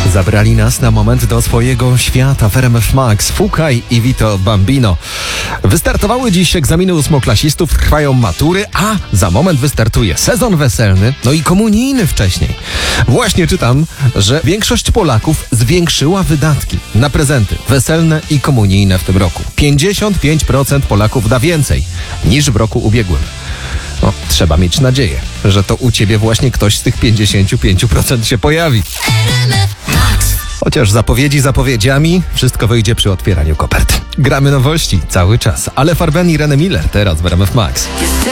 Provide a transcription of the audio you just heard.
Zabrali nas na moment do swojego świata w RMF Max. Fukaj i Vito Bambino. Wystartowały dziś egzaminy ósmoklasistów, trwają matury, a za moment wystartuje sezon weselny, no i komunijny wcześniej. Właśnie czytam, że większość Polaków zwiększyła wydatki na prezenty weselne i komunijne w tym roku. 55% Polaków da więcej niż w roku ubiegłym. No, trzeba mieć nadzieję, że to u ciebie właśnie ktoś z tych 55% się pojawi. Chociaż zapowiedzi zapowiedziami, wszystko wyjdzie przy otwieraniu kopert. Gramy nowości cały czas, ale Farben i René Miller teraz w RMF Max.